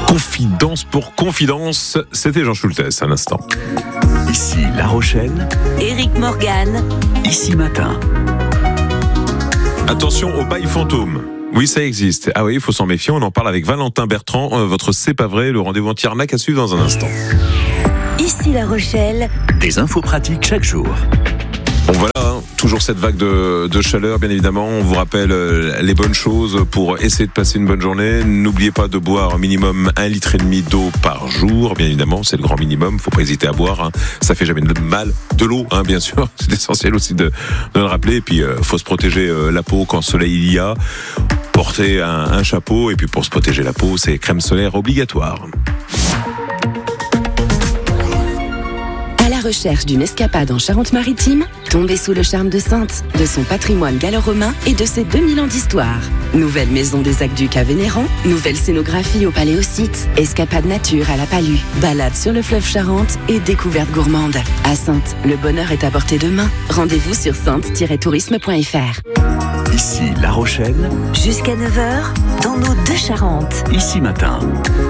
Confidence pour confidence, c'était Jean Schultes à l'instant. Ici La Rochelle, Éric Morgan, Ici Matin. Attention au bail fantôme. Oui, ça existe. Ah oui, il faut s'en méfier. On en parle avec Valentin Bertrand, votre C'est pas vrai, le rendez-vous anti-arnaque à suivre dans un instant. Ici La Rochelle. Des infos pratiques chaque jour. Bon voilà, toujours cette vague de chaleur, bien évidemment. On vous rappelle les bonnes choses pour essayer de passer une bonne journée. N'oubliez pas de boire un minimum 1,5 litre d'eau par jour. Bien évidemment, c'est le grand minimum. Faut pas hésiter à boire. Ça fait jamais de mal. De l'eau, bien sûr. C'est essentiel aussi de le rappeler. Et puis, faut se protéger la peau quand le soleil il y a. Porter un chapeau. Et puis, pour se protéger la peau, c'est crème solaire obligatoire. À la recherche d'une escapade en Charente-Maritime, tombez sous le charme de Saintes, de son patrimoine gallo-romain et de ses 2000 ans d'histoire. Nouvelle maison des aqueducs à Vénéran, nouvelle scénographie au Paléosite, escapade nature à la Palue, balade sur le fleuve Charente et découverte gourmande. À Saintes, le bonheur est à portée de main. Rendez-vous sur saintes-tourisme.fr. Ici La Rochelle, Jusqu'à 9h, dans nos deux Charentes. Ici Matin.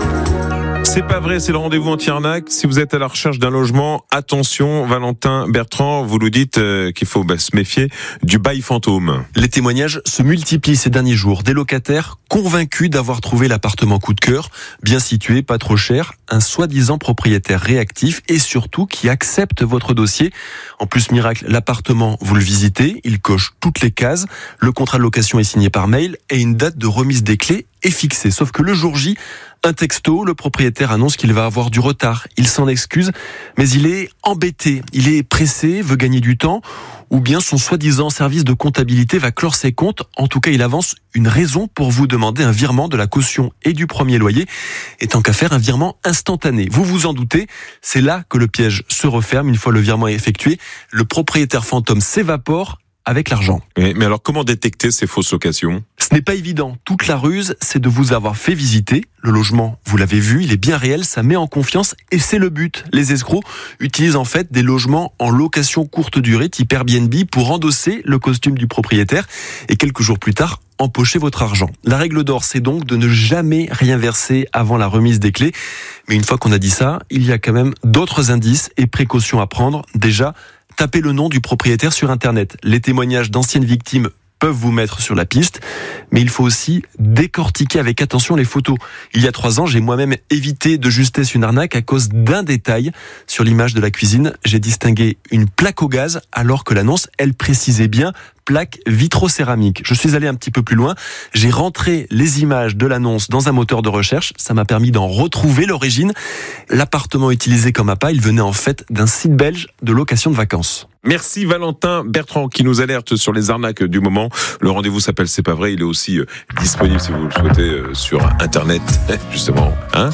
C'est pas vrai, c'est le rendez-vous anti-arnaque. Si vous êtes à la recherche d'un logement, attention, Valentin Bertrand, vous nous dites qu'il faut se méfier du bail fantôme. Les témoignages se multiplient ces derniers jours. Des locataires convaincus d'avoir trouvé l'appartement coup de cœur, bien situé, pas trop cher, un soi-disant propriétaire réactif et surtout qui accepte votre dossier. En plus, miracle, l'appartement, vous le visitez, il coche toutes les cases, le contrat de location est signé par mail et une date de remise des clés est fixée. Sauf que le jour J, un texto, le propriétaire annonce qu'il va avoir du retard. Il s'en excuse, mais il est embêté, il est pressé, veut gagner du temps, ou bien son soi-disant service de comptabilité va clore ses comptes. En tout cas, il avance une raison pour vous demander un virement de la caution et du premier loyer, et tant qu'à faire, un virement instantané. Vous vous en doutez, c'est là que le piège se referme. Une fois le virement effectué, le propriétaire fantôme s'évapore avec l'argent. Mais alors, comment détecter ces fausses locations ? Ce n'est pas évident. Toute la ruse, c'est de vous avoir fait visiter. Le logement, vous l'avez vu, il est bien réel, ça met en confiance et c'est le but. Les escrocs utilisent en fait des logements en location courte durée, type Airbnb, pour endosser le costume du propriétaire et quelques jours plus tard, empocher votre argent. La règle d'or, c'est donc de ne jamais rien verser avant la remise des clés. Mais une fois qu'on a dit ça, il y a quand même d'autres indices et précautions à prendre. Déjà, tapez le nom du propriétaire sur Internet. Les témoignages d'anciennes victimes peuvent vous mettre sur la piste, mais il faut aussi décortiquer avec attention les photos. Il y a 3 ans, j'ai moi-même évité de justesse une arnaque à cause d'un détail. Sur l'image de la cuisine, j'ai distingué une plaque au gaz, alors que l'annonce, elle précisait bien plaque vitrocéramique. Je suis allé un petit peu plus loin, j'ai rentré les images de l'annonce dans un moteur de recherche, ça m'a permis d'en retrouver l'origine. L'appartement utilisé comme appât, il venait en fait d'un site belge de location de vacances. Merci Valentin Bertrand qui nous alerte sur les arnaques du moment. Le rendez-vous s'appelle C'est pas vrai, il est aussi disponible si vous le souhaitez sur Internet, justement,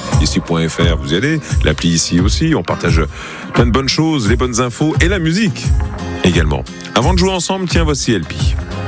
ici.fr, vous y allez, l'appli ici aussi, on partage plein de bonnes choses, les bonnes infos et la musique également. Avant de jouer ensemble, tiens, voici LP.